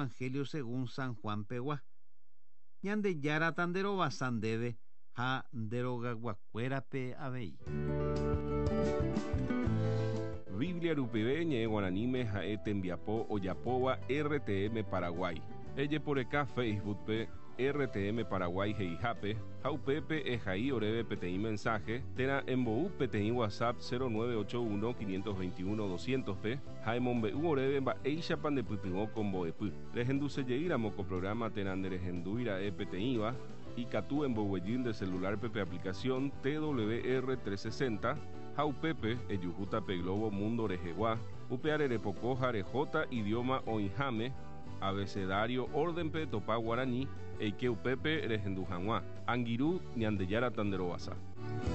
Evangelio según San Juan Pegua. Ñande yara tandero sandeve ha derogaguacuérape avei. Biblia Rupibe ñe guananime jae tembiapo oyapoa RTM Paraguay. Elle por acá Facebook pe RTM Paraguay heijape, jaupepe ejai oreve PTI mensaje, tena embou PTI WhatsApp 0981 521 200p, jaemombe oreve ba eisha pandepupingo con boepu. Regenduce yeira moco programa tena neregenduira PTI va, y catu embouellín de celular pepe aplicación TWR 360, jaupepe eyujuta pe globo mundo rejeguá, upearere pocoja rejota idioma oinjame, abecedario orden pe topa guaraní, eike upepe rejendujanguá, angiru ñandeyara tanderobasa.